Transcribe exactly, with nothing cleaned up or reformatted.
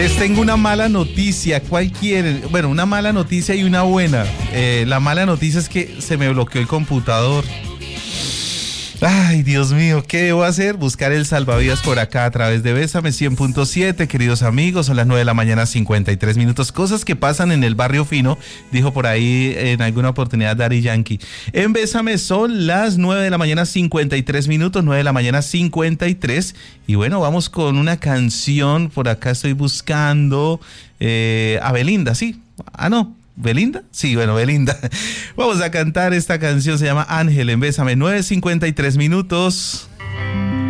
Les tengo una mala noticia. ¿Cuál quieren? Bueno, una mala noticia y una buena. Eh, la mala noticia es que se me bloqueó el computador. Ay, Dios mío, ¿qué debo hacer? Buscar el salvavidas por acá a través de Bésame cien punto siete, queridos amigos. Son las nueve de la mañana, cincuenta y tres minutos. Cosas que pasan en el barrio fino, dijo por ahí en alguna oportunidad Daddy Yankee. En Bésame son las nueve de la mañana, cincuenta y tres minutos, nueve de la mañana, cincuenta y tres. Y bueno, vamos con una canción. Por acá estoy buscando eh, a Belinda, ¿sí? Ah, no. ¿Belinda? Sí, bueno, Belinda. Vamos a cantar esta canción, se llama Ángel en Bésame, nueve cincuenta y tres minutos.